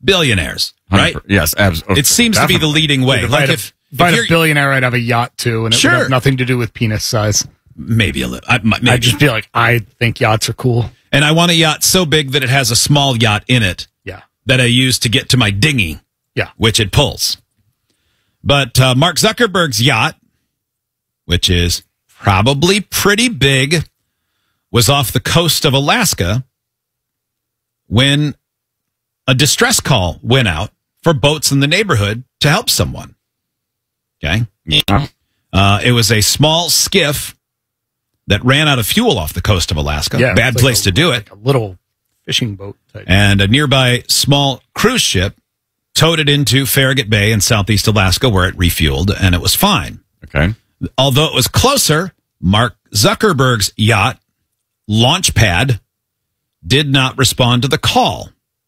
billionaires, right? Yes, absolutely. It seems to be the leading way. Like if a billionaire, I'd have a yacht too, and it would have nothing to do with penis size. Maybe a little. I'd just be like, I think yachts are cool. And I want a yacht so big that it has a small yacht in it. Yeah. That I use to get to my dinghy. Yeah. Which it pulls. But Mark Zuckerberg's yacht, which is probably pretty big, was off the coast of Alaska when a distress call went out for boats in the neighborhood to help someone. Okay? Yeah. It was a small skiff that ran out of fuel off the coast of Alaska. Yeah, bad place to do it. Like a little fishing boat type. And a nearby small cruise ship towed it into Farragut Bay in southeast Alaska where it refueled, and it was fine. Okay. Although it was closer, Mark Zuckerberg's yacht, Launchpad, did not respond to the call.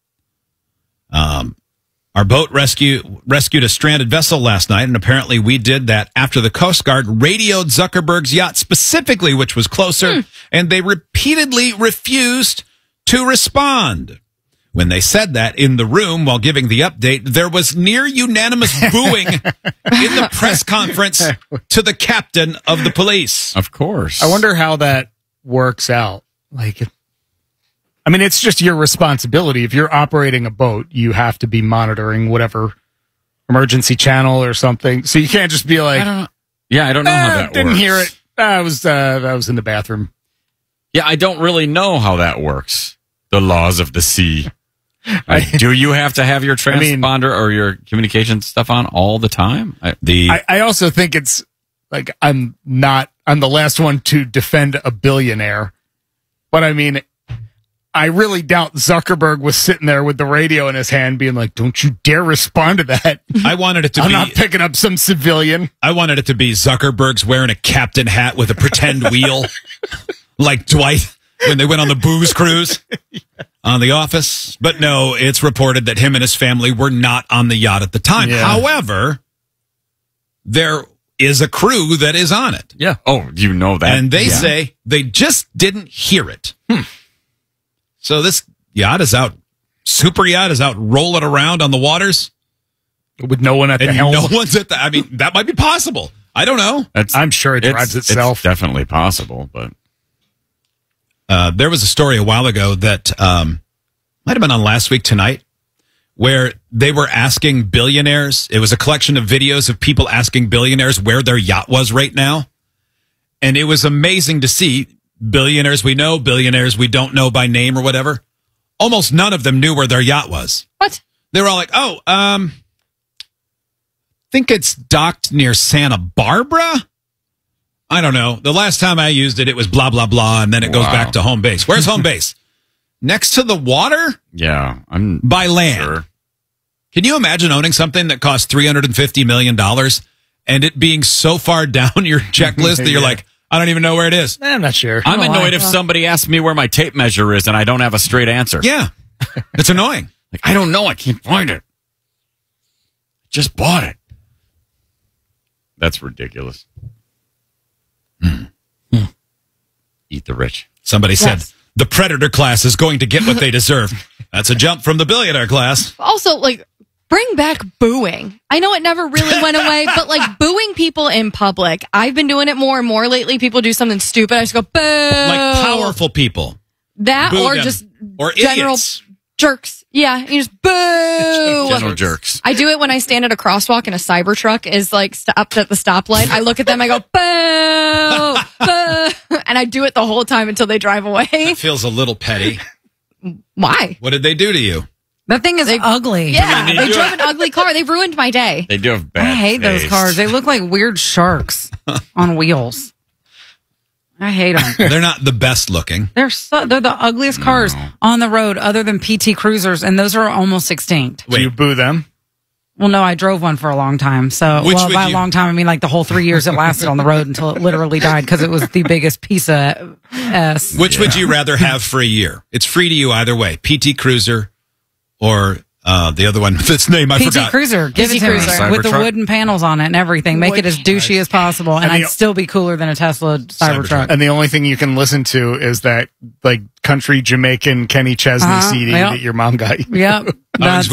Our boat rescued a stranded vessel last night, and apparently we did that after the Coast Guard radioed Zuckerberg's yacht specifically, which was closer, and they repeatedly refused to respond. When they said that in the room while giving the update, there was near unanimous booing in the press conference to the captain of the police. Of course. I wonder how that works out. Like, I mean, it's just your responsibility. If you're operating a boat, you have to be monitoring whatever emergency channel or something. So you can't just be like, I don't know how that works. Didn't hear it. I was in the bathroom. Yeah, I don't really know how that works. The laws of the sea. Do you have to have your transponder or your communication stuff on all the time? I also think it's like I'm the last one to defend a billionaire, but I mean, I really doubt Zuckerberg was sitting there with the radio in his hand being like, don't you dare respond to that. I wanted it to I'm be... not picking up some civilian. I wanted it to be Zuckerberg's wearing a captain hat with a pretend wheel, like Dwight when they went on the booze cruise on The Office. But no, it's reported that him and his family were not on the yacht at the time. Yeah. However, there is a crew that is on it. Yeah. Oh, you know that. And they say they just didn't hear it. So this yacht is out, super yacht is out rolling around on the waters. With no one at the helm. No one's at the, I mean, that might be possible. I don't know. I'm sure it drives itself. It's definitely possible, but. There was a story a while ago that might have been on Last Week Tonight where they were asking billionaires. It was a collection of videos of people asking billionaires where their yacht was right now. And it was amazing to see billionaires we know, billionaires we don't know by name or whatever. Almost none of them knew where their yacht was. What? They were all like, I think it's docked near Santa Barbara. I don't know. The last time I used it, it was blah, blah, blah, and then it goes back to home base. Where's home base? Next to the water? Yeah. I'm by land. Sure. Can you imagine owning something that costs $350 million and it being so far down your checklist that you're like, I don't even know where it is? I'm not sure. I'm annoyed if somebody asks me where my tape measure is and I don't have a straight answer. Yeah. It's annoying. Like, I don't know. I can't find it. Just bought it. That's ridiculous. Eat the rich. Somebody said the predator class is going to get what they deserve. That's a jump from the billionaire class. Also, like, bring back booing. I know it never really went away, but like booing people in public. I've been doing it more and more lately. People do something stupid. I just go, boo. Like powerful people. That Boo or them. just or general idiots. jerks. Yeah, you just boo. General jerks. I do it when I stand at a crosswalk and a Cybertruck is like stopped at the stoplight. I look at them, I go, boo, boo. And I do it the whole time until they drive away. That feels a little petty. Why? What did they do to you? That thing is ugly. Yeah, they drove an ugly car. They ruined my day. They do have bad I hate those taste. cars. They look like weird sharks on wheels. I hate them. They're not the best looking. They're the ugliest cars on the road other than PT Cruisers, and those are almost extinct. Do you boo them? Well, no, I drove one for a long time. So, Which well, would by a you- long time, I mean like the whole 3 years it lasted on the road until it literally died because it was the biggest piece of S. Which would you rather have for a year? It's free to you either way. PT Cruiser or the other one, its name I PT forgot. Cruiser, give PT it to me Cruiser. with the Cybertruck? wooden panels on it and everything. Make it as douchey as possible, and I'd still be cooler than a Tesla Cybertruck. And the only thing you can listen to is that like country Jamaican Kenny Chesney CD yep. that your mom got you. Yep. I was